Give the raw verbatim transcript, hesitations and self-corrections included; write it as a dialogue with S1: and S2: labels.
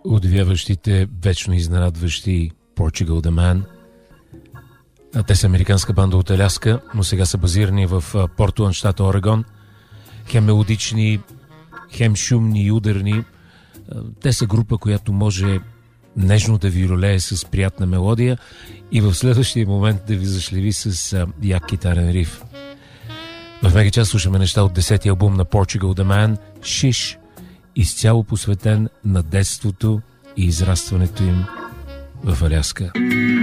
S1: Удивяващите, вечно изненадващи Portugal the Man. А те са американска банда от Аляска, но сега са базирани в Портланд, щата Орегон. Хем мелодични, хем шумни и ударни. Те са група, която може нежно да ви ролее с приятна мелодия и в следващия момент да ви зашлеви с як китарен риф. В Мегачас слушаме неща от десетия албум на Portugal the Man, Шиш, изцяло посветен на детството и израстването им в Аляска.